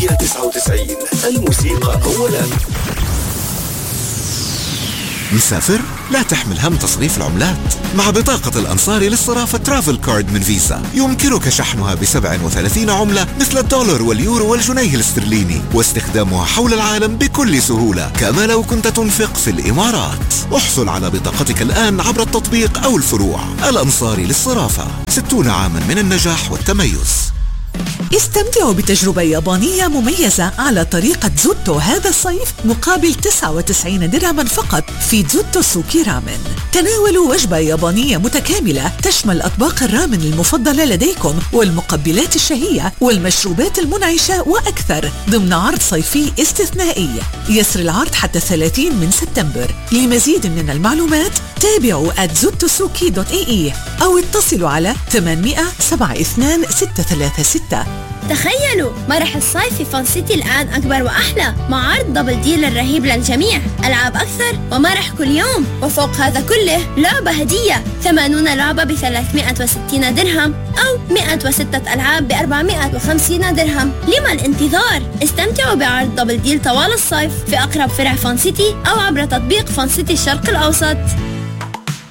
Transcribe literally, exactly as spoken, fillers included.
العربية تسعة وتسعين، الموسيقى أولا. مسافر؟ لا تحمل هم تصريف العملات. مع بطاقة الأنصاري للصرافة ترافل كارد من فيزا يمكنك شحنها ب سبع وثلاثين عملة مثل الدولار واليورو والجنيه الاسترليني، واستخدامها حول العالم بكل سهولة كما لو كنت تنفق في الإمارات. احصل على بطاقتك الآن عبر التطبيق أو الفروع. الأنصاري للصرافة، ستون عاما من النجاح والتميز. استمتعوا بتجربة يابانية مميزة على طريقة زوتو هذا الصيف مقابل تسعة وتسعين درهما فقط في زوتو سوكي رامن. تناولوا وجبة يابانية متكاملة تشمل أطباق الرامن المفضلة لديكم والمقبلات الشهية والمشروبات المنعشة وأكثر ضمن عرض صيفي استثنائي. يسر العرض حتى ثلاثين من سبتمبر. لمزيد من المعلومات تابعوا at zotosuki دوت إي إي أو اتصلوا على ثمانمائة سبعة اثنين ستة ثلاثة ستة. تخيلوا مرح الصيف في فان سيتي الآن أكبر وأحلى مع عرض دبل ديل الرهيب للجميع. ألعاب أكثر ومرح كل يوم، وفوق هذا كله لعبة هدية، ثمانون لعبة ب ثلاثمائة وستين درهم أو مائة وستة ألعاب ب أربعمائة وخمسين درهم. لما الانتظار؟ استمتعوا بعرض دبل ديل طوال الصيف في أقرب فرع فان سيتي أو عبر تطبيق فان سيتي الشرق الأوسط.